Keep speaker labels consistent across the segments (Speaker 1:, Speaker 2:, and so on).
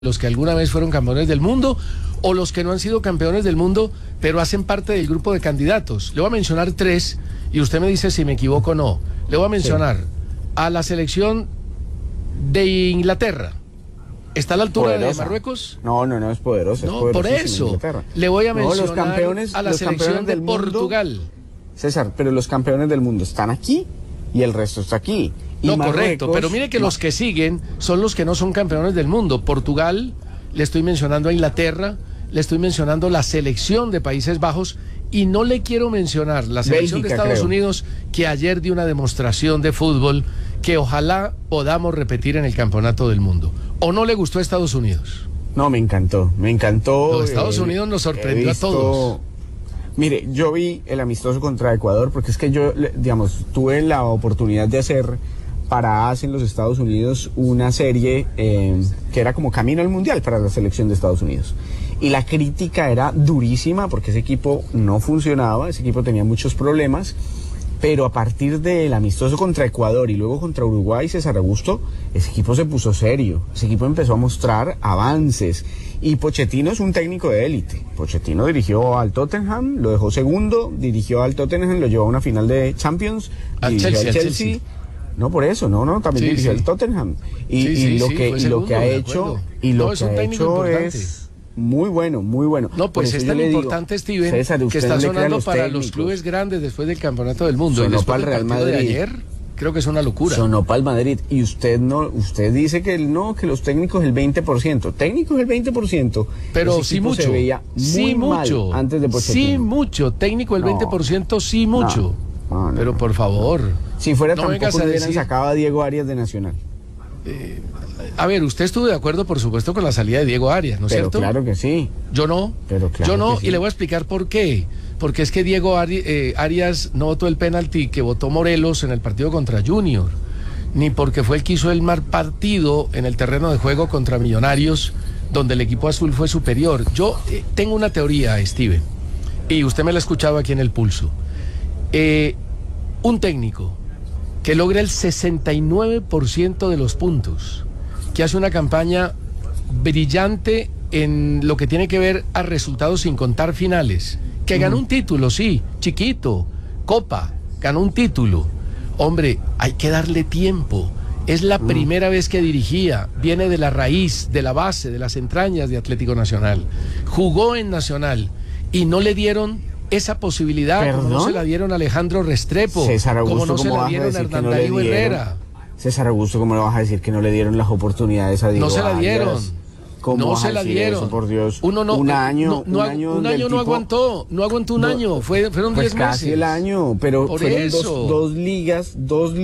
Speaker 1: los que alguna vez fueron campeones del mundo o los que no han sido campeones del mundo, pero hacen parte del grupo de candidatos. Le voy a mencionar tres y usted me dice si me equivoco o no. Le voy a mencionar a la selección de Inglaterra. ¿Está a la altura de Marruecos?
Speaker 2: No, es poderosa.
Speaker 1: No, por eso. Le voy a mencionar a la selección de Portugal.
Speaker 2: César, pero los campeones del mundo están aquí y el resto está aquí.
Speaker 1: No, correcto, pero mire que los que siguen son los que no son campeones del mundo. Portugal, le estoy mencionando a Inglaterra, le estoy mencionando la selección de Países Bajos y no le quiero mencionar la selección
Speaker 2: Bélgica,
Speaker 1: de Estados Unidos, que ayer dio una demostración de fútbol que ojalá podamos repetir en el campeonato del mundo. ¿O no le gustó a Estados Unidos?
Speaker 2: No, me encantó.
Speaker 1: Los Estados Unidos nos sorprendió a todos.
Speaker 2: Mire, yo vi el amistoso contra Ecuador porque es que yo, digamos, tuve la oportunidad de hacer para AS en los Estados Unidos una serie que era como camino al mundial para la selección de Estados Unidos. Y la crítica era durísima porque ese equipo no funcionaba, ese equipo tenía muchos problemas, pero a partir del amistoso contra Ecuador y luego contra Uruguay, César Augusto, ese equipo se puso serio, ese equipo empezó a mostrar avances. Y Pochettino es un técnico de élite. Pochettino dirigió al Tottenham, lo dejó segundo, dirigió al Tottenham, lo llevó a una final de Champions, dirigió al Chelsea. No, por eso, también dirigió el Tottenham. Y lo que ha hecho es muy bueno.
Speaker 1: No, pues es tan importante, Steven, César, que está sonando para los clubes grandes después del campeonato del mundo.
Speaker 2: Sonó
Speaker 1: y después
Speaker 2: para el Real Madrid.
Speaker 1: De ayer, creo que es una locura.
Speaker 2: Sonó para el Madrid. Y usted dice que que los técnicos el 20%. Técnicos el 20%.
Speaker 1: Pero sí mucho.
Speaker 2: Se veía muy mal antes de Pochettino.
Speaker 1: Sí mucho. Técnico el 20%, sí mucho.
Speaker 2: No.
Speaker 1: Pero por favor.
Speaker 2: Si fuera tampoco le hubieran sacado a Diego Arias de Nacional.
Speaker 1: A ver, usted estuvo de acuerdo, por supuesto, con la salida de Diego Arias, ¿no es cierto?
Speaker 2: Claro que sí.
Speaker 1: Yo no. Yo no, y le voy a explicar por qué. Porque es que Diego Arias no votó el penalti que votó Morelos en el partido contra Junior, ni porque fue el que hizo el mal partido en el terreno de juego contra Millonarios, donde el equipo azul fue superior. Yo tengo una teoría, Steven, y usted me la ha escuchado aquí en El Pulso. Un técnico que logra el 69% de los puntos, que hace una campaña brillante en lo que tiene que ver a resultados sin contar finales, que ganó un título, sí, chiquito, Copa, ganó un título. Hombre, hay que darle tiempo. Es la primera vez que dirigía, viene de la raíz, de la base, de las entrañas de Atlético Nacional. Jugó en Nacional y no le dieron esa posibilidad. ¿Perdón? Como no se la dieron a Alejandro Restrepo,
Speaker 2: César Augusto,
Speaker 1: como no se la dieron a Hernán Darío Herrera.
Speaker 2: César Augusto, ¿cómo le vas a decir que no le dieron las oportunidades a Diego
Speaker 1: No se la dieron.
Speaker 2: No se la dieron. Eso, por Dios.
Speaker 1: Un año no aguantó un año, fueron 10 meses.
Speaker 2: Casi el año, pero
Speaker 1: por
Speaker 2: fueron
Speaker 1: eso.
Speaker 2: dos ligas,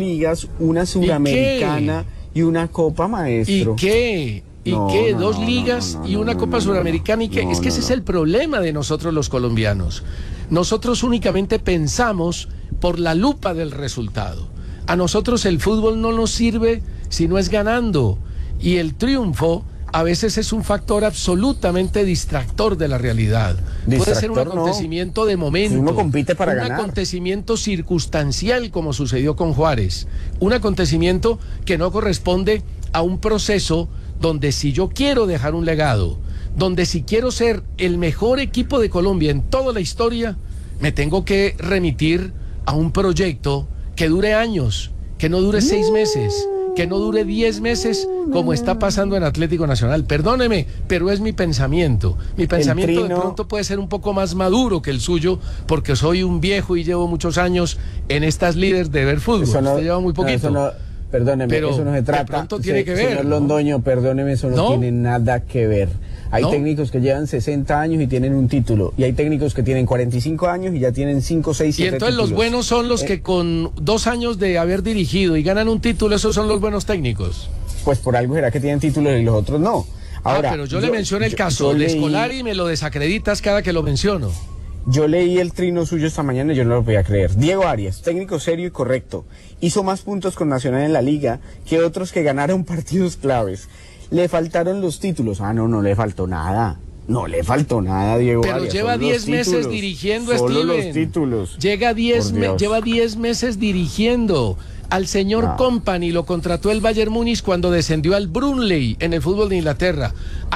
Speaker 2: una suramericana y una Copa, maestro.
Speaker 1: ¿Y qué? ¿Dos ligas y una Copa Suramericana? ¿Y qué? Es que ese es el problema de nosotros los colombianos. Nosotros únicamente pensamos por la lupa del resultado. A nosotros el fútbol no nos sirve si no es ganando. Y el triunfo a veces es un factor absolutamente distractor de la realidad. Puede ser un acontecimiento de momento.
Speaker 2: Uno compite para ganar.
Speaker 1: Un acontecimiento circunstancial, como sucedió con Juárez. Un acontecimiento que no corresponde a un proceso donde, si yo quiero dejar un legado, donde si quiero ser el mejor equipo de Colombia en toda la historia, me tengo que remitir a un proyecto que dure años, que no dure 6 meses, que no dure 10 meses, como está pasando en Atlético Nacional. Perdóneme, pero es mi pensamiento. Mi pensamiento de pronto puede ser un poco más maduro que el suyo, porque soy un viejo y llevo muchos años en estas líderes de ver fútbol. Usted lleva muy poquito.
Speaker 2: Perdóneme, pero eso no se trata.
Speaker 1: De pronto tiene que ver.
Speaker 2: Señor Londoño, perdóneme, eso no tiene nada que ver. Hay técnicos que llevan 60 años y tienen un título. Y hay técnicos que tienen 45 años y ya tienen 5, 6, 7
Speaker 1: títulos. Y entonces los buenos son los que con 2 años de haber dirigido y ganan un título, esos son los buenos técnicos.
Speaker 2: Pues por algo será que tienen títulos y los otros no. Ahora,
Speaker 1: pero yo le menciono el caso de Scolari y me lo desacreditas cada que lo menciono.
Speaker 2: Yo leí el trino suyo esta mañana y yo no lo podía creer. Diego Arias, técnico serio y correcto, hizo más puntos con Nacional en la liga que otros que ganaron partidos claves. Le faltaron los títulos. No le faltó nada. No le faltó nada a Diego Arias.
Speaker 1: Pero lleva 10 meses dirigiendo,
Speaker 2: Solo
Speaker 1: Steven.
Speaker 2: Los títulos.
Speaker 1: Lleva 10 meses dirigiendo. Al señor Company lo contrató el Bayern Múnich cuando descendió al Brunley en el fútbol de Inglaterra.